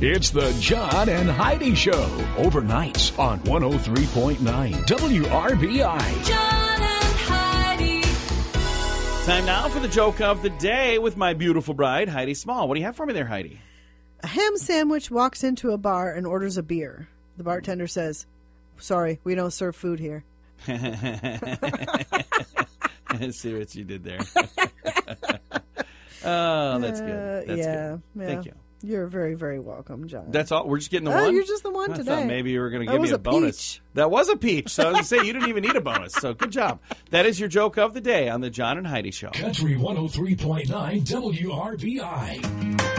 It's the John and Heidi Show. Overnights on 103.9 WRBI. John and Heidi. Time now for the joke of the day with my beautiful bride, Heidi Small. What do you have for me there, Heidi? A ham sandwich walks into a bar and orders a beer. The bartender says, "Sorry, we don't serve food here." I see what you did there. Oh, that's good. That's good. Thank you. You're very, very welcome, John. That's all? We're just getting the one? You're just the one today. I thought maybe you were going to give me a bonus. Peach. That was a peach. So I was going to say, you didn't even need a bonus. So good job. That is your joke of the day on the John and Heidi Show. Country 103.9 WRBI.